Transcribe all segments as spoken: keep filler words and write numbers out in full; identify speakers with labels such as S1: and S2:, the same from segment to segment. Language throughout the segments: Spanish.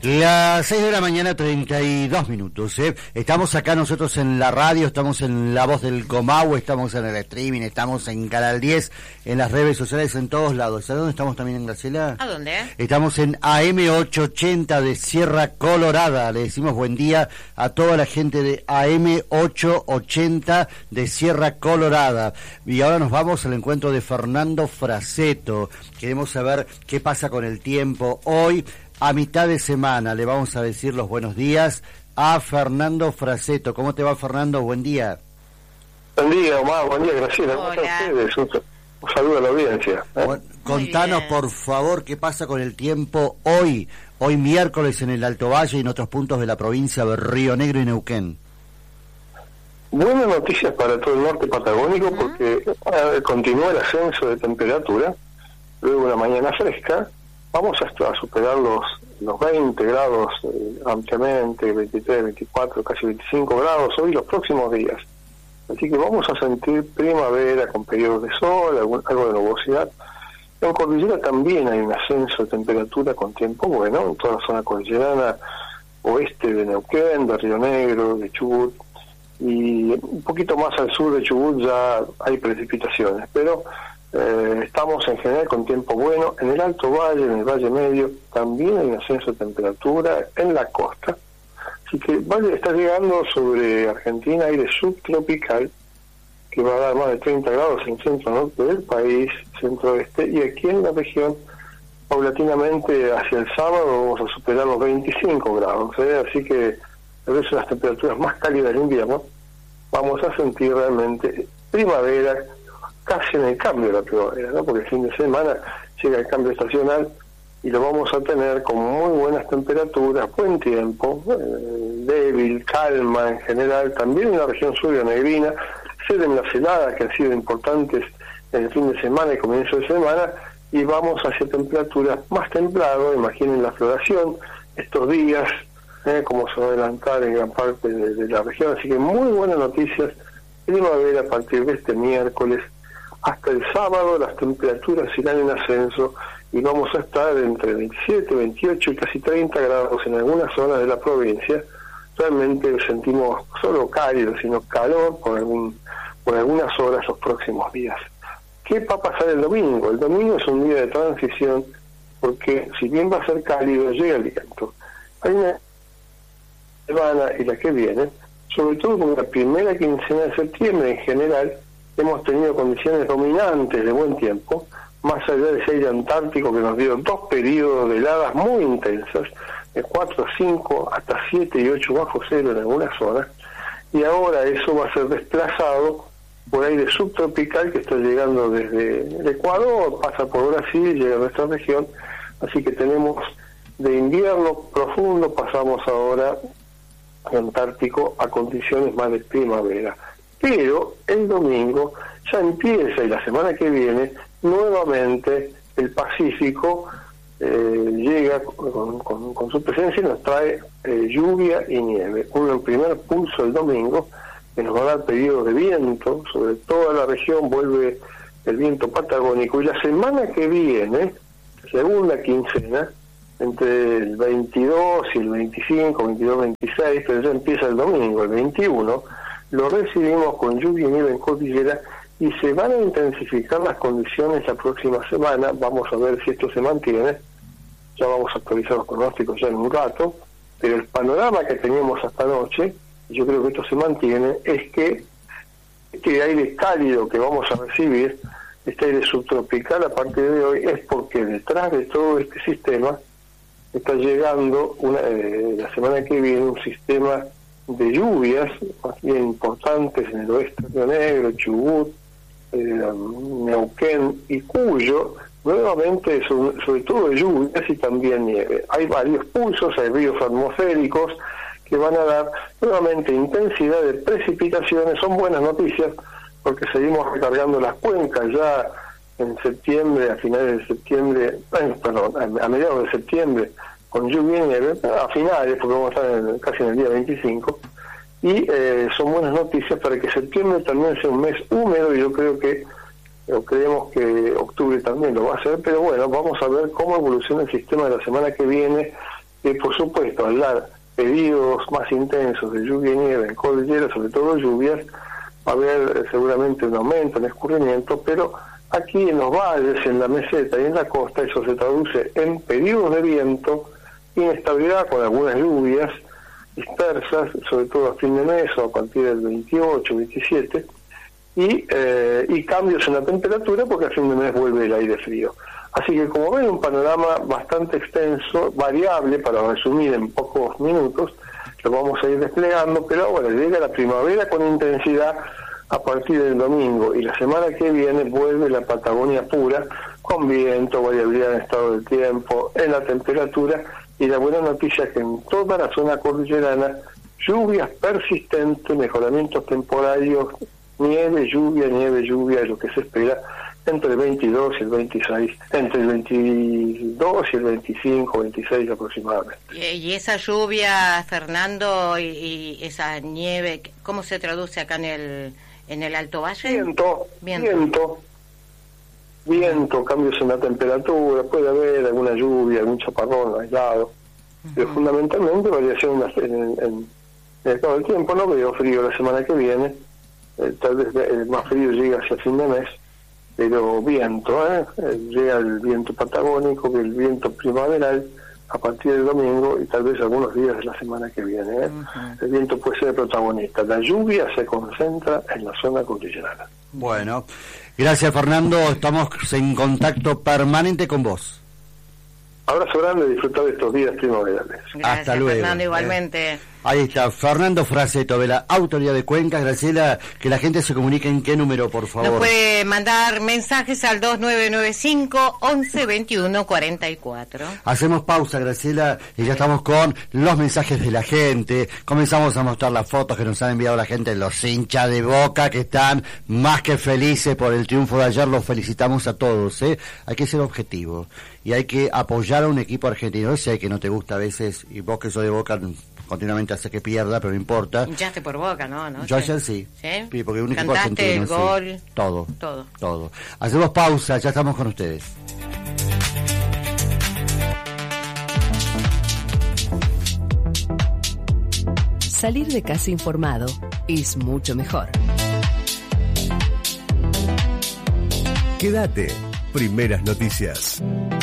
S1: Las seis de la mañana, treinta y dos minutos. ¿eh? Estamos acá nosotros en la radio, estamos en La Voz del Comahue, estamos en el streaming, estamos en Canal diez, en las redes sociales, en todos lados. ¿A dónde estamos también, en Graciela?
S2: ¿A dónde?
S1: Estamos en A M ochocientos ochenta de Sierra Colorada. Le decimos buen día a toda la gente de A M ochocientos ochenta de Sierra Colorada. Y ahora nos vamos al encuentro de Fernando Fraseto. Queremos saber qué pasa con el tiempo hoy. A mitad de semana le vamos a decir los buenos días a Fernando Fraseto. ¿Cómo te va, Fernando? Buen día.
S3: Buen día, Omar. Buen día, Graciela. ¿Cómo están ustedes? Un, un saludo a la audiencia. ¿eh?
S1: Bueno, contanos, por favor, qué pasa con el tiempo hoy, hoy miércoles en el Alto Valle y en otros puntos de la provincia de Río Negro y Neuquén.
S3: Buenas noticias para todo el norte patagónico, porque eh, continúa el ascenso de temperatura. Luego una mañana fresca. Vamos hasta a superar los, los veinte grados eh, ampliamente, veintitrés, veinticuatro, casi veinticinco grados hoy los próximos días. Así que vamos a sentir primavera con periodos de sol, algo, algo de nubosidad. En Cordillera también hay un ascenso de temperatura con tiempo bueno, en toda la zona cordillerana oeste de Neuquén, de Río Negro, de Chubut, y un poquito más al sur de Chubut ya hay precipitaciones, pero Eh, estamos en general con tiempo bueno. En el Alto Valle, en el Valle Medio, también hay un ascenso de temperatura en la costa. Así que Valle está llegando sobre Argentina aire subtropical que va a dar más de treinta grados en el centro norte del país, centro-oeste, y aquí en la región, paulatinamente hacia el sábado vamos a superar los veinticinco grados. ¿eh? Así que a veces las temperaturas más cálidas del invierno vamos a sentir realmente primavera, casi en el cambio de la primavera, ¿no? Porque el fin de semana llega el cambio estacional y lo vamos a tener con muy buenas temperaturas, buen tiempo, eh, débil, calma en general, también en la región surionegrina, ceden las heladas que han sido importantes en el fin de semana y comienzo de semana, y vamos hacia temperaturas más templadas. Imaginen la floración estos días, eh, como se va a adelantar en gran parte de, de la región, así que muy buenas noticias, primavera a partir de este miércoles. Hasta el sábado las temperaturas irán en ascenso y vamos a estar entre veintisiete, veintiocho y casi treinta grados en algunas zonas de la provincia. Realmente sentimos no solo cálido, sino calor por algún por algunas horas los próximos días. ¿Qué va a pasar el domingo? El domingo es un día de transición porque si bien va a ser cálido, llega el viento. Hay una semana y la que viene, sobre todo con la primera quincena de septiembre en general, hemos tenido condiciones dominantes de buen tiempo, más allá de ese aire antártico que nos dio dos periodos de heladas muy intensas, de cuatro a cinco hasta siete y ocho bajo cero en algunas zonas, y ahora eso va a ser desplazado por aire subtropical que está llegando desde el Ecuador, pasa por Brasil, llega a nuestra región, así que tenemos de invierno profundo, pasamos ahora antártico a condiciones más de primavera. Pero el domingo ya empieza, y la semana que viene, nuevamente el Pacífico eh, llega con, con, con su presencia y nos trae eh, lluvia y nieve. Un el primer pulso el domingo, que nos va a dar periodos de viento, sobre toda la región vuelve el viento patagónico, y la semana que viene, segunda quincena, entre el veintidós y el veinticinco, veintidós, veintiséis, pero ya empieza el domingo, el veintiuno, lo recibimos con lluvia y nieve en cordillera y se van a intensificar las condiciones la próxima semana. Vamos a ver si esto se mantiene, ya vamos a actualizar los pronósticos ya en un rato, pero el panorama que teníamos hasta anoche, yo creo que esto se mantiene, es que este aire cálido que vamos a recibir, este aire subtropical a partir de hoy, es porque detrás de todo este sistema está llegando una, eh, la semana que viene un sistema de lluvias más bien importantes en el oeste de Río Negro, Chubut, eh, Neuquén y Cuyo, nuevamente sobre, sobre todo de lluvias y también nieve. Hay varios pulsos, hay ríos atmosféricos que van a dar nuevamente intensidad de precipitaciones. Son buenas noticias porque seguimos recargando las cuencas ya en septiembre, a finales de septiembre, eh, perdón, a, a mediados de septiembre, con lluvia y nieve, a finales, porque vamos a estar en, casi en el día veinticinco, y eh, son buenas noticias para que septiembre también sea un mes húmedo, y yo creo que, o creemos que octubre también lo va a hacer, pero bueno, vamos a ver cómo evoluciona el sistema de la semana que viene, que por supuesto al dar periodos más intensos de lluvia y nieve en cordillera, sobre todo lluvias, va a haber eh, seguramente un aumento en escurrimiento, pero aquí en los valles, en la meseta y en la costa, eso se traduce en periodos de viento, inestabilidad con algunas lluvias dispersas, sobre todo a fin de mes o a partir del veintiocho, veintisiete, y, eh, y cambios en la temperatura porque a fin de mes vuelve el aire frío. Así que como ven, un panorama bastante extenso, variable, para resumir en pocos minutos, lo vamos a ir desplegando, pero bueno, llega la primavera con intensidad a partir del domingo, y la semana que viene vuelve la Patagonia pura, con viento, variabilidad en estado del tiempo, en la temperatura, y la buena noticia es que en toda la zona cordillerana, lluvias persistentes, mejoramientos temporarios, nieve, lluvia, nieve, lluvia, es lo que se espera entre el veintidós y el veintiséis, entre el veintidós y el veinticinco, veintiséis aproximadamente.
S2: Y esa lluvia, Fernando, y, y esa nieve, ¿cómo se traduce acá en el en el Alto Valle?
S3: Viento, viento, viento, viento, cambios en la temperatura, puede haber alguna lluvia, algún chaparrón aislado, uh-huh. pero fundamentalmente variación en, en, en, en el estado del tiempo. No veo frío la semana que viene, eh, tal vez el más frío llega hacia fin de mes, pero viento, ¿eh? llega el viento patagónico, el viento primaveral a partir del domingo y tal vez algunos días de la semana que viene. ¿eh? Uh-huh. El viento puede ser protagonista. La lluvia se concentra en la zona cordillerana.
S1: Bueno, gracias Fernando, estamos en contacto permanente con vos.
S3: Abrazo grande, disfrutar de estos días primaverales.
S2: Gracias,
S1: hasta luego.
S2: Fernando, igualmente.
S1: Eh, ahí está, Fernando Fraseto, de la Autoridad de Cuencas. Graciela, que la gente se comunique en qué número, por favor.
S2: Nos puede mandar mensajes al dos nueve nueve cinco, once, veintiuno, cuarenta y cuatro.
S1: Hacemos pausa, Graciela, y ya estamos con los mensajes de la gente. Comenzamos a mostrar las fotos que nos ha enviado la gente, los hinchas de Boca, que están más que felices por el triunfo de ayer. Los felicitamos a todos, ¿eh? Hay que ser objetivo y hay que apoyar a un equipo argentino. Yo sé que no te gusta a veces, y vos que sos de Boca continuamente hace que pierda, pero no importa.
S2: Hinchaste por Boca, ¿no? ¿No?
S1: Yo ayer sí.
S2: ¿Sí?
S1: Porque un equipo
S2: ¿Cantaste
S1: argentino,
S2: el gol?
S1: Sí. Todo.
S2: Todo.
S1: Todo. Hacemos pausa, ya estamos con ustedes.
S4: Salir de casa informado es mucho mejor.
S5: Quédate. Primeras noticias.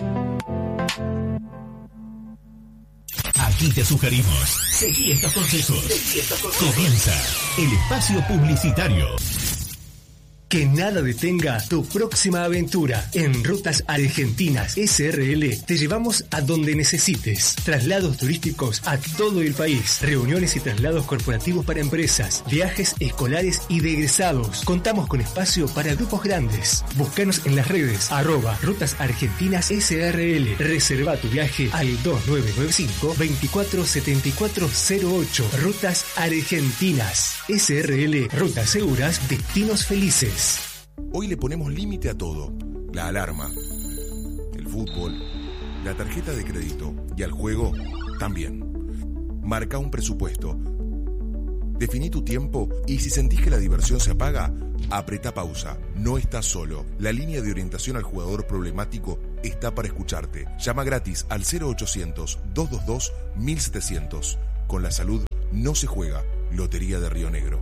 S6: Aquí te sugerimos. Seguí estos consejos. Seguí estos consejos. Comienza el espacio publicitario.
S7: Que nada detenga tu próxima aventura. En Rutas Argentinas S R L te llevamos a donde necesites. Traslados turísticos a todo el país. Reuniones y traslados corporativos para empresas. Viajes escolares y de egresados. Contamos con espacio para grupos grandes. Búscanos en las redes. Arroba Rutas Argentinas S R L. Reserva tu viaje al dos nueve nueve cinco, veinticuatro setenta y cuatro cero ocho. Rutas Argentinas S R L. Rutas seguras, destinos felices.
S8: Hoy le ponemos límite a todo. La alarma, el fútbol, la tarjeta de crédito y al juego también. Marca un presupuesto. Definí tu tiempo y si sentís que la diversión se apaga, apretá pausa. No estás solo. La línea de orientación al jugador problemático está para escucharte. Llama gratis al cero ochocientos, doscientos veintidós, mil setecientos. Con la salud no se juega. Lotería de Río Negro.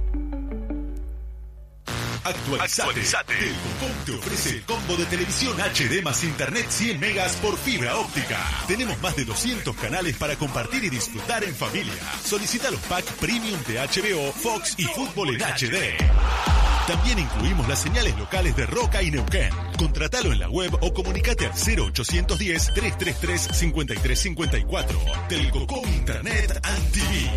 S6: Actualizate. Actualizate. Telecom te ofrece el combo de televisión H D más internet cien megas por fibra óptica. Tenemos más de doscientos canales para compartir y disfrutar en familia. Solicita los packs premium de H B O, Fox y Fútbol en H D. También incluimos las señales locales de Roca y Neuquén. Contratalo en la web o comunicate al cero ochocientos diez, trescientos treinta y tres, cincuenta y tres cincuenta y cuatro. Telcom Internet and T V.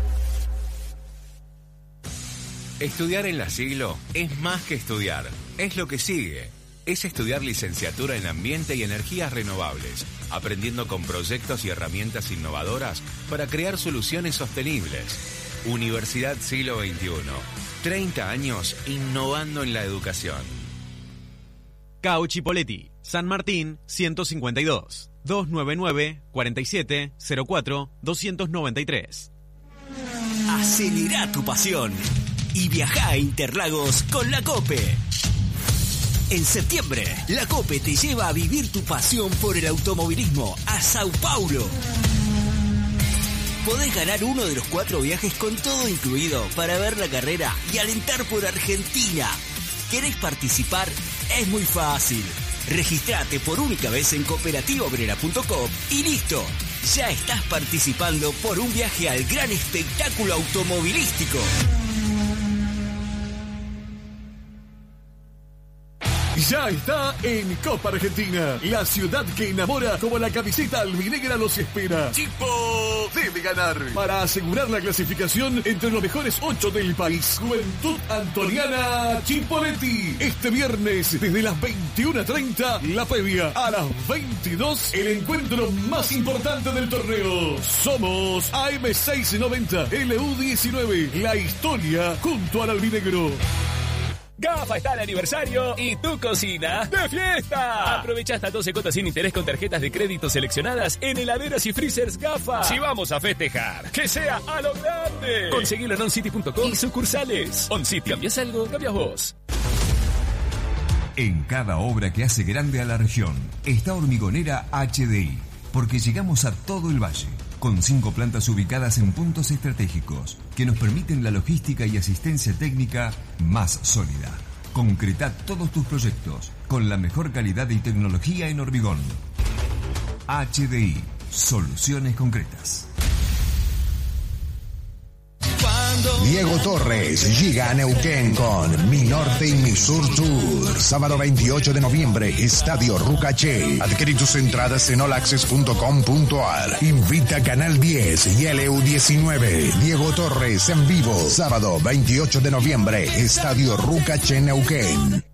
S9: Estudiar en La Siglo es más que estudiar, es lo que sigue. Es estudiar licenciatura en Ambiente y Energías Renovables, aprendiendo con proyectos y herramientas innovadoras para crear soluciones sostenibles. Universidad Siglo veintiuno, treinta años innovando en la educación.
S10: Cauchipoletti, San Martín ciento cincuenta y dos, dos nueve nueve, cuarenta y siete, cero cuatro, doscientos noventa y tres.
S11: Acelera tu pasión y viaja a Interlagos con la COPE. En septiembre, la COPE. COPE te lleva a vivir tu pasión por el automovilismo a Sao Paulo. podés ganar uno de los cuatro viajes con todo incluido para ver la carrera y alentar por Argentina. ¿Querés participar? Es muy fácil. Registrate por única vez en cooperativa obrera punto com y listo. Ya estás participando por un viaje al gran espectáculo automovilístico.
S12: Ya está en Copa Argentina, la ciudad que enamora como la camiseta albinegra los espera. Chipo debe ganar para asegurar la clasificación entre los mejores ocho del país. Juventud Antoniana Chipoleti. Este viernes desde las veintiuna treinta, la previa. A las veintidós, el encuentro más importante del torneo. Somos A M seiscientos noventa L U diecinueve, la historia junto al albinegro.
S13: GAFA está de aniversario y tu cocina de fiesta. Aprovecha hasta doce cuotas sin interés con tarjetas de crédito seleccionadas en heladeras y freezers GAFA. Si vamos a festejar, que sea a lo grande. Conseguilo en oncity punto com y sucursales. OnCity, ¿cambias algo? Cambias vos.
S14: En cada obra que hace grande a la región está Hormigonera H D I, porque llegamos a todo el valle, con cinco plantas ubicadas en puntos estratégicos que nos permiten la logística y asistencia técnica más sólida. Concreta todos tus proyectos con la mejor calidad y tecnología en hormigón. H D I, soluciones concretas.
S15: Diego Torres llega a Neuquén con Mi Norte y Mi Sur Tour. Sábado veintiocho de noviembre, Estadio Rucaché. Adquirí tus entradas en all access punto com punto a r. Invita Canal diez y L U diecinueve. Diego Torres en vivo. Sábado veintiocho de noviembre, Estadio Rucaché, Neuquén.